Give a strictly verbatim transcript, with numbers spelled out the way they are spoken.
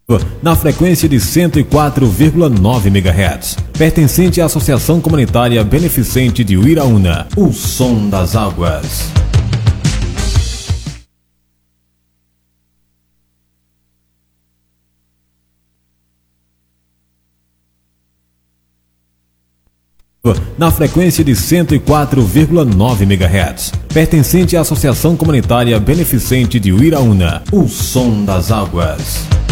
na frequência de cento e quatro vírgula nove megahertz, pertencente à Associação Comunitária Beneficente de Uiraúna, o som das águas. Na frequência de cento e quatro vírgula nove megahertz, pertencente à Associação Comunitária Beneficente de Uiraúna, o som das águas.